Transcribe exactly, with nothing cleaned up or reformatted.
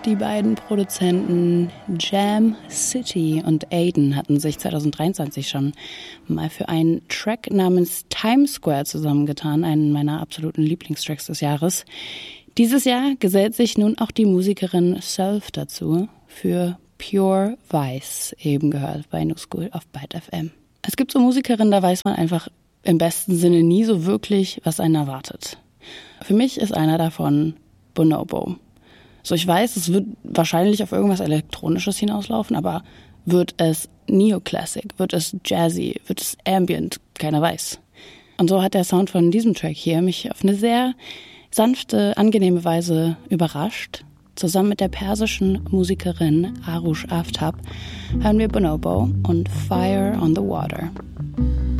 Die beiden Produzenten Jam City und Aiden hatten sich zwanzig dreiundzwanzig schon mal für einen Track namens Times Square zusammengetan, einen meiner absoluten Lieblingstracks des Jahres. Dieses Jahr gesellt sich nun auch die Musikerin Self dazu für Pure Vice, eben gehört bei New School auf Byte F M. Es gibt so Musikerinnen, da weiß man einfach im besten Sinne nie so wirklich, was einen erwartet. Für mich ist einer davon Bonobo. So, ich weiß, es wird wahrscheinlich auf irgendwas Elektronisches hinauslaufen, aber wird es Neoclassic, wird es Jazzy, wird es Ambient, keiner weiß. Und so hat der Sound von diesem Track hier mich auf eine sehr sanfte, angenehme Weise überrascht. Zusammen mit der persischen Musikerin Arush Aftab hören wir Bonobo und Fire on the Water.